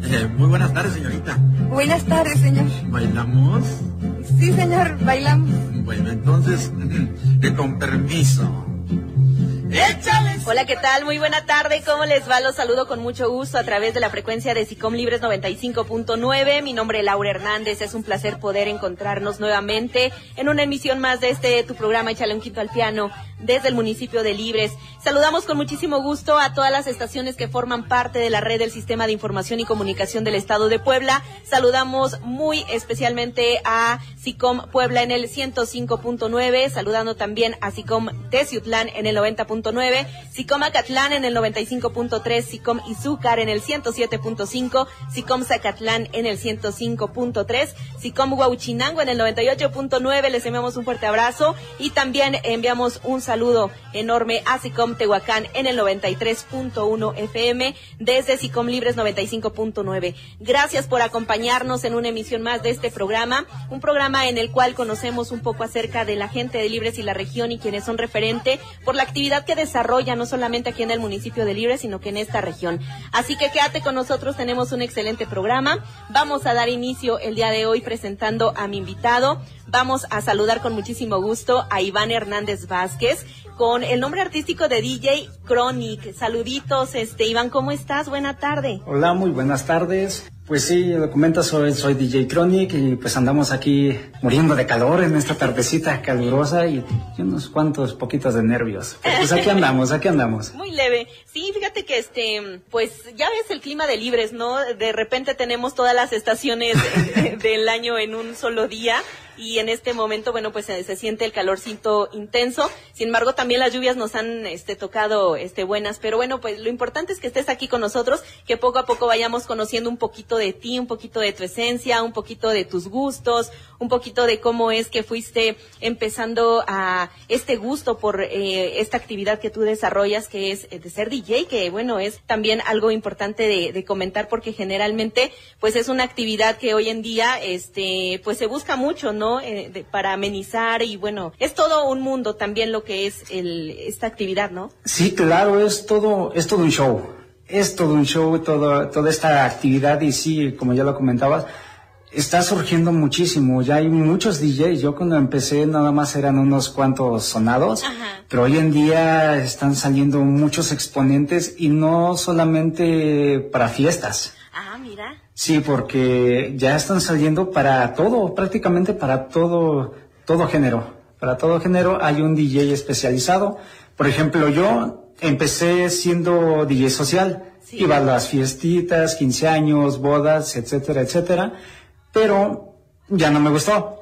Muy buenas tardes, señorita. Buenas tardes, señor. ¿Bailamos? Sí, señor, bailamos. Bueno, entonces, con permiso. ¡Échale! Hola, ¿qué tal? Muy buena tarde, ¿cómo les va? Los saludo con mucho gusto a través de la frecuencia de SICOM Libres 95.9. Mi nombre es Laura Hernández, es un placer poder encontrarnos nuevamente en una emisión más de tu programa Échale un Quinto al Piano desde el municipio de Libres. Saludamos con muchísimo gusto a todas las estaciones que forman parte de la red del Sistema de Información y Comunicación del Estado de Puebla. Saludamos muy especialmente a SICOM Puebla en el 105.9, saludando también a SICOM Teciutlán en el 90.9, SICOM Acatlán en el 95.3, SICOM Izúcar en el 107.5, SICOM Zacatlán en el 105.3, SICOM Huauchinango en el 98.9. Les enviamos un fuerte abrazo y también enviamos un saludo enorme a SICOM Tehuacán en el 93.1 FM desde SICOM Libres 95.9. Gracias por acompañarnos en una emisión más de este programa, un programa en el cual conocemos un poco acerca de la gente de Libres y la región y quienes son referente por la actividad que desarrolla no solamente aquí en el municipio de Libres, sino que en esta región. Así que quédate con nosotros, tenemos un excelente programa. Vamos a dar inicio el día de hoy presentando a mi invitado. Vamos a saludar con muchísimo gusto a Iván Hernández Vázquez, con el nombre artístico de DJ Chronic. Saluditos, Iván, ¿cómo estás? Buena tarde. Hola, muy buenas tardes. Pues sí, lo comentas, soy DJ Chronic y pues andamos aquí muriendo de calor en esta tardecita calurosa y unos cuantos poquitos de nervios. Pero pues aquí andamos. Muy leve. Sí, fíjate que pues ya ves el clima de Libres, ¿no? De repente tenemos todas las estaciones del año en un solo día. Y en este momento, bueno, pues se siente el calorcito intenso. Sin embargo, también las lluvias nos han tocado buenas. Pero bueno, pues lo importante es que estés aquí con nosotros, que poco a poco vayamos conociendo un poquito de ti, un poquito de tu esencia, un poquito de tus gustos, un poquito de cómo es que fuiste empezando a este gusto por esta actividad que tú desarrollas, que es de ser DJ, que bueno, es también algo importante de comentar, porque generalmente pues es una actividad que hoy en día pues se busca mucho, ¿no? Para amenizar, y bueno, es todo un mundo también lo que es esta actividad, ¿no? Sí, claro, es todo un show. Es todo un show, toda esta actividad, y sí, como ya lo comentabas, está surgiendo muchísimo. Ya hay muchos DJs. Yo cuando empecé nada más eran unos cuantos sonados. Ajá. Pero hoy en día están saliendo muchos exponentes, y no solamente para fiestas. Ah, mira. Sí, porque ya están saliendo para todo, prácticamente para todo género. Para todo género hay un DJ especializado. Por ejemplo, yo empecé siendo DJ social. Sí. Iba a las fiestitas, 15 años, bodas, etcétera. Pero ya no me gustó.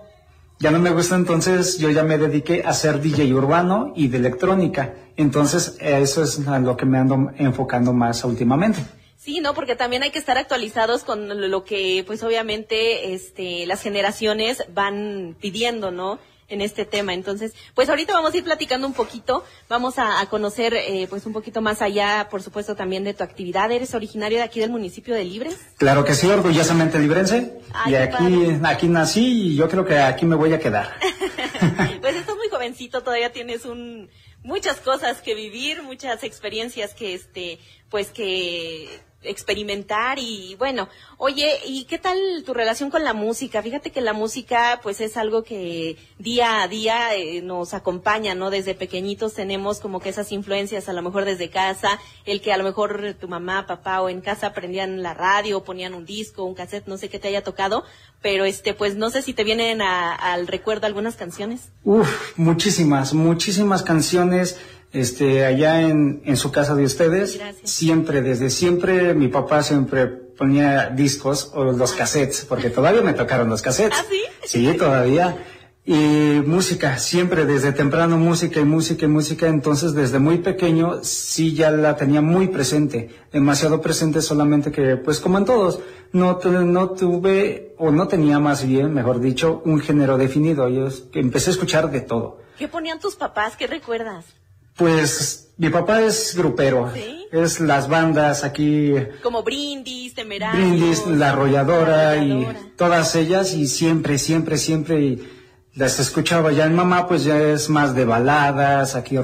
Entonces yo ya me dediqué a ser DJ urbano y de electrónica. Entonces eso es a lo que me ando enfocando más últimamente. Sí, no, porque también hay que estar actualizados con lo que, pues obviamente, las generaciones van pidiendo, ¿no? En este tema. Entonces, pues ahorita vamos a ir platicando un poquito, vamos a conocer, pues un poquito más allá, por supuesto, también de tu actividad. ¿Eres originario de aquí del municipio de Libres? Claro que sí, orgullosamente librense. Ay, y aquí nací, y yo creo que aquí me voy a quedar. Pues estás muy jovencito, todavía tienes muchas cosas que vivir, muchas experiencias que pues que experimentar. Y bueno, oye, ¿y qué tal tu relación con la música? Fíjate que la música pues es algo que día a día nos acompaña, ¿no? Desde pequeñitos tenemos como que esas influencias, a lo mejor desde casa, el que a lo mejor tu mamá, papá o en casa prendían la radio, ponían un disco, un cassette, no sé qué te haya tocado, pero pues no sé si te vienen al recuerdo algunas canciones. Muchísimas canciones. Allá en su casa de ustedes. Gracias. Desde siempre, mi papá siempre ponía discos o los cassettes, porque todavía me tocaron los cassettes. ¿Ah, sí? Sí, todavía. Y música, siempre, desde temprano, música, entonces desde muy pequeño sí ya la tenía muy presente, demasiado presente, solamente que, pues como en todos, no tuve, o no tenía más bien, mejor dicho, un género definido. Yo empecé a escuchar de todo. ¿Qué ponían tus papás? ¿Qué recuerdas? Pues mi papá es grupero. ¿Sí? Es las bandas aquí. Como Brindis, Temerarios. La Arrolladora y todas ellas, y siempre y las escuchaba. Ya mi mamá pues ya es más de baladas, aquí